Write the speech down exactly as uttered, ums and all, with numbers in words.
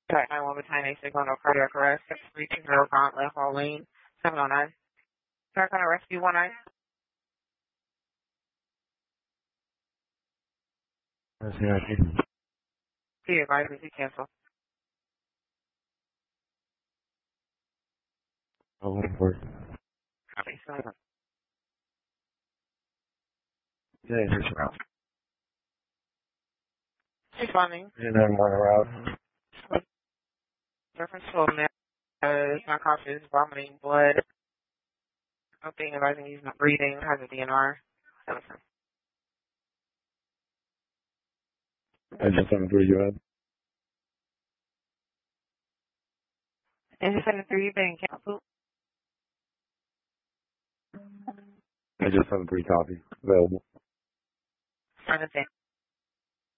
Track nine one behind A six on no cardiac arrest. six three two zero Gauntlet Hall Lane. seven oh nine. Track on rescue one nine. That's the idea. See you, advise me cancel. Oh, wouldn't work. Copy. seven. Yeah, there's route. Responding. And then one route. Reference to a man uh, is not conscious, vomiting, blood. Nothing advising he's not breathing, has a D N R. seven. I just seven three, you had? Engine seven three, being canceled. I just seven three copy. Available. Understand.